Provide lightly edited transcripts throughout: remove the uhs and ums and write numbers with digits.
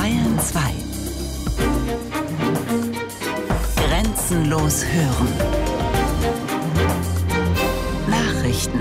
Bayern 2. Grenzenlos hören. Nachrichten.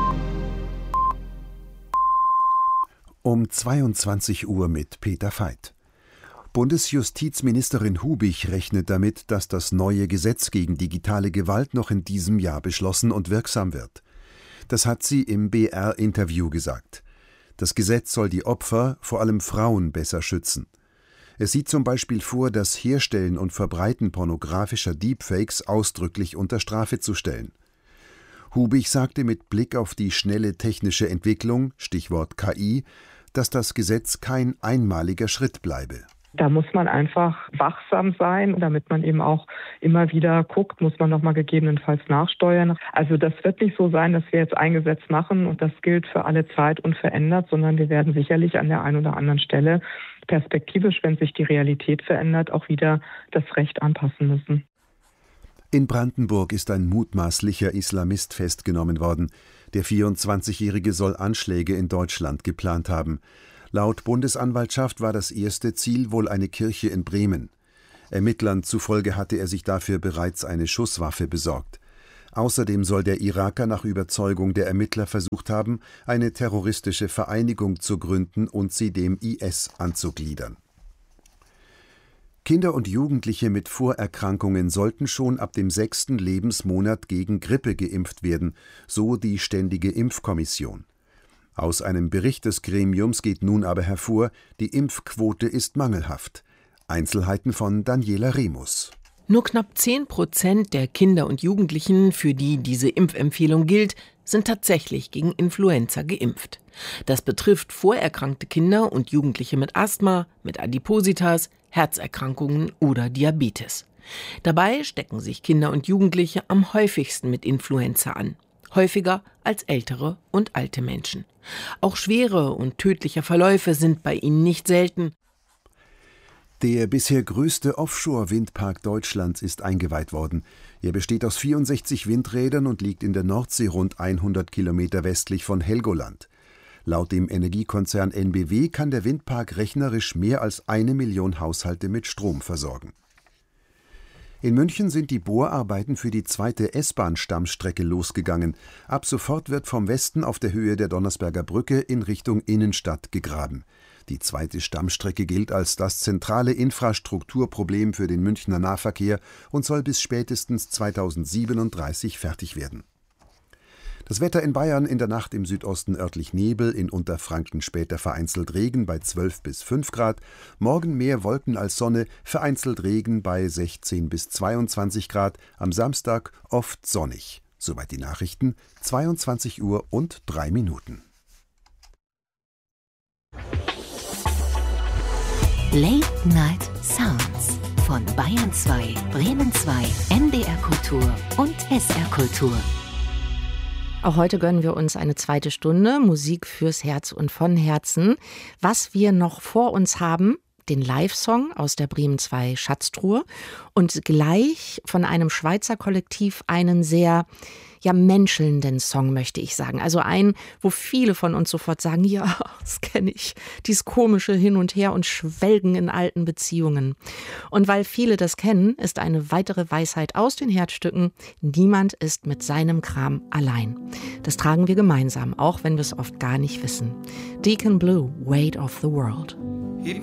Um 22 Uhr mit Peter Veit. Bundesjustizministerin Hubich rechnet damit, dass das neue Gesetz gegen digitale Gewalt noch in diesem Jahr beschlossen und wirksam wird. Das hat sie im BR-Interview gesagt. Das Gesetz soll die Opfer, vor allem Frauen, besser schützen. Es sieht zum Beispiel vor, das Herstellen und Verbreiten pornografischer Deepfakes ausdrücklich unter Strafe zu stellen. Hubich sagte mit Blick auf die schnelle technische Entwicklung, Stichwort KI, dass das Gesetz kein einmaliger Schritt bleibe. Da muss man einfach wachsam sein, damit man eben auch immer wieder guckt, muss man nochmal gegebenenfalls nachsteuern. Also das wird nicht so sein, dass wir jetzt ein Gesetz machen und das gilt für alle Zeit unverändert, sondern wir werden sicherlich an der einen oder anderen Stelle perspektivisch, wenn sich die Realität verändert, auch wieder das Recht anpassen müssen. In Brandenburg ist ein mutmaßlicher Islamist festgenommen worden. Der 24-Jährige soll Anschläge in Deutschland geplant haben. Laut Bundesanwaltschaft war das erste Ziel wohl eine Kirche in Bremen. Ermittlern zufolge hatte er sich dafür bereits eine Schusswaffe besorgt. Außerdem soll der Iraker nach Überzeugung der Ermittler versucht haben, eine terroristische Vereinigung zu gründen und sie dem IS anzugliedern. Kinder und Jugendliche mit Vorerkrankungen sollten schon ab dem 6. Lebensmonat gegen Grippe geimpft werden, so die Ständige Impfkommission. Aus einem Bericht des Gremiums geht nun aber hervor, die Impfquote ist mangelhaft. Einzelheiten von Daniela Remus. Nur knapp 10% der Kinder und Jugendlichen, für die diese Impfempfehlung gilt, sind tatsächlich gegen Influenza geimpft. Das betrifft vorerkrankte Kinder und Jugendliche mit Asthma, mit Adipositas, Herzerkrankungen oder Diabetes. Dabei stecken sich Kinder und Jugendliche am häufigsten mit Influenza an. Häufiger als ältere und alte Menschen. Auch schwere und tödliche Verläufe sind bei ihnen nicht selten. Der bisher größte Offshore-Windpark Deutschlands ist eingeweiht worden. Er besteht aus 64 Windrädern und liegt in der Nordsee rund 100 Kilometer westlich von Helgoland. Laut dem Energiekonzern NBW kann der Windpark rechnerisch mehr als 1 Million Haushalte mit Strom versorgen. In München sind die Bohrarbeiten für die zweite S-Bahn-Stammstrecke losgegangen. Ab sofort wird vom Westen auf der Höhe der Donnersberger Brücke in Richtung Innenstadt gegraben. Die zweite Stammstrecke gilt als das zentrale Infrastrukturproblem für den Münchner Nahverkehr und soll bis spätestens 2037 fertig werden. Das Wetter in Bayern: in der Nacht im Südosten örtlich Nebel, in Unterfranken später vereinzelt Regen bei 12 bis 5 Grad. Morgen mehr Wolken als Sonne, vereinzelt Regen bei 16 bis 22 Grad. Am Samstag oft sonnig. Soweit die Nachrichten, 22 Uhr und 3 Minuten. Late Night Sounds von Bayern 2, Bremen 2, NDR Kultur und SR Kultur. Auch heute gönnen wir uns eine zweite Stunde Musik fürs Herz und von Herzen. Was wir noch vor uns haben: den Live-Song aus der Bremen 2 Schatztruhe und gleich von einem Schweizer Kollektiv einen sehr menschelnden Song, möchte ich sagen. Also einen, wo viele von uns sofort sagen, ja, das kenne ich, dieses komische Hin und Her und Schwelgen in alten Beziehungen. Und weil viele das kennen, ist eine weitere Weisheit aus den Herzstücken: niemand ist mit seinem Kram allein. Das tragen wir gemeinsam, auch wenn wir es oft gar nicht wissen. Deacon Blue, Weight of the World. He